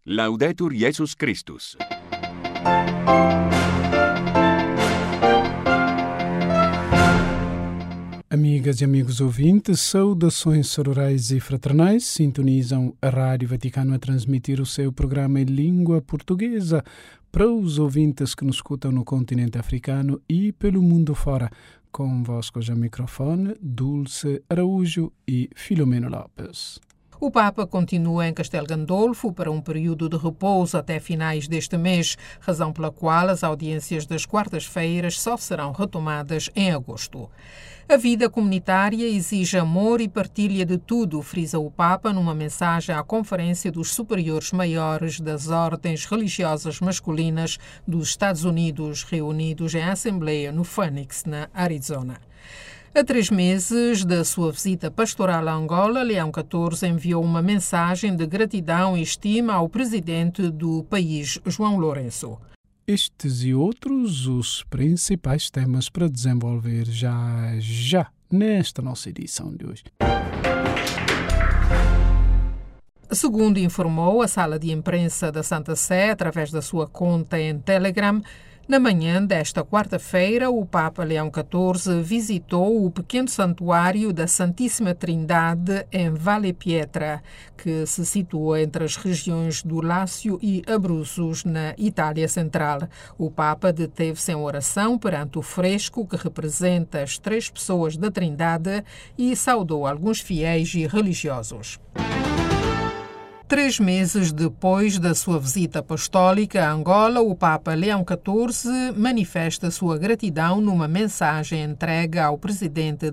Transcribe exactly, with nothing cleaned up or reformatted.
Laudetur Jesus Christus. Amigas e amigos ouvintes, saudações sororais e fraternais. Sintonizam a Rádio Vaticano a transmitir o seu programa em língua portuguesa para os ouvintes que nos escutam no continente africano e pelo mundo fora. Convosco já microfone, Dulce Araújo e Filomeno Lopes. O Papa continua em Castel Gandolfo para um período de repouso até finais deste mês, razão pela qual as audiências das quartas-feiras só serão retomadas em agosto. A vida comunitária exige amor e partilha de tudo, frisa o Papa numa mensagem à Conferência dos Superiores Maiores das Ordens Religiosas Masculinas dos Estados Unidos, reunidos em assembleia no Phoenix, na Arizona. A três meses da sua visita pastoral a Angola, Leão catorze enviou uma mensagem de gratidão e estima ao presidente do país, João Lourenço. Estes e outros os principais temas para desenvolver já, já, nesta nossa edição de hoje. Segundo informou a sala de imprensa da Santa Sé, através da sua conta em Telegram, na manhã desta quarta-feira, o Papa Leão catorze visitou o pequeno santuário da Santíssima Trindade em Valle Pietra, que se situa entre as regiões do Lácio e Abruzos, na Itália Central. O Papa deteve-se em oração perante o fresco que representa as três pessoas da Trindade e saudou alguns fiéis e religiosos. Três meses depois da sua visita apostólica a Angola, o Papa Leão catorze manifesta sua gratidão numa mensagem entregue ao presidente